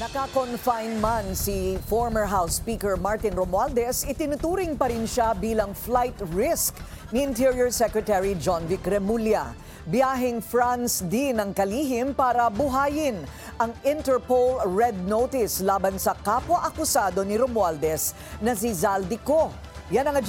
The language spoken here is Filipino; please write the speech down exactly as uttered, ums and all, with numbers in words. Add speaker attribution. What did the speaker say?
Speaker 1: Naka-confine man si former House Speaker Martin Romualdez, itinuturing pa rin siya bilang flight risk ni Interior Secretary John Vic Remulla. Biyaheng France din ang kalihim para buhayin ang Interpol Red Notice laban sa kapwa-akusado ni Romualdez na si Zaldico. Yan ang